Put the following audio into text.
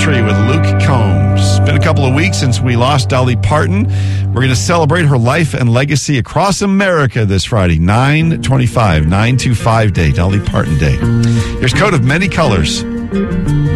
Country with Luke Combs. It's been a couple of weeks since we lost Dolly Parton. We're going to celebrate her life and legacy across America this Friday, 9/25 Day, Dolly Parton Day. Here's Coat of Many Colors.